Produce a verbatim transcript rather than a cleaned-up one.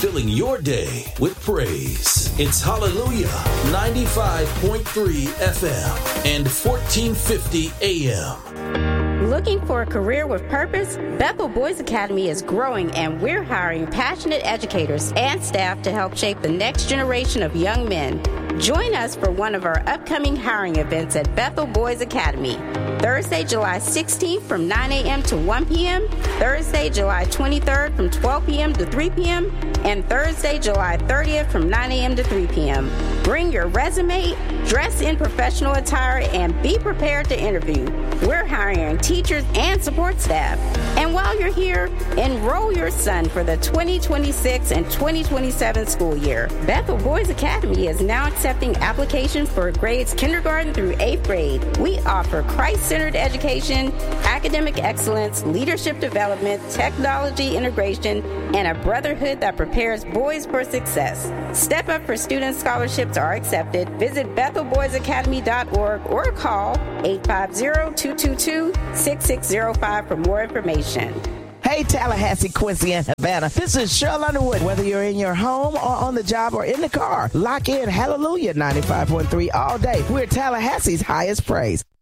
filling your day with praise. It's Hallelujah ninety-five point three F M and fourteen fifty A M. Looking for a career with purpose? Bethel Boys Academy is growing, and we're hiring passionate educators and staff to help shape the next generation of young men. Join us for one of our upcoming hiring events at Bethel Boys Academy. Thursday, July sixteenth from nine a.m. to one p.m., Thursday, July twenty-third from twelve p.m. to three p.m., and Thursday, July thirtieth from nine a.m. to three p.m. Bring your resume, dress in professional attire, and be prepared to interview. We're hiring teachers and support staff. And while you're here, enroll your son for the twenty twenty-six and twenty twenty-seven school year. Bethel Boys Academy is now accepting applications for grades kindergarten through eighth grade. We offer Christ-centered education, academic excellence, leadership development, technology integration, and a brotherhood that prepares boys for success. Step Up for Student scholarships are accepted. Visit bethel boys academy dot org or call eight five zero, two two two, six six zero five for more information. Hey, Tallahassee, Quincy, and Havana. This is Cheryl Underwood. Whether you're in your home or on the job or in the car, lock in Hallelujah ninety-five point three all day. We're Tallahassee's highest praise.